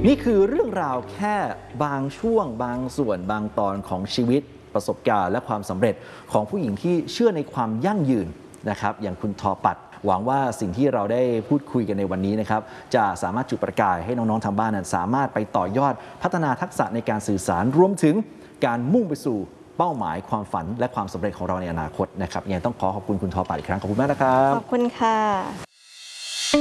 นี่คือเรื่องราวแค่บางช่วงบางส่วนบางตอนของชีวิตประสบการณ์และความสำเร็จของผู้หญิงที่เชื่อในความยั่งยืนนะครับอย่างคุณทอปัดหวังว่าสิ่งที่เราได้พูดคุยกันในวันนี้นะครับจะสามารถจุดประกายให้น้องๆทางบ้านนั้นสามารถไปต่อยอดพัฒนาทักษะในการสื่อสารรวมถึงการมุ่งไปสู่เป้าหมายความฝันและความสำเร็จของเราในอนาคตนะครับยังต้องขอขอบคุณคุณทอปัดอีกครั้งขอบคุณมากนะครับขอบคุณค่ะ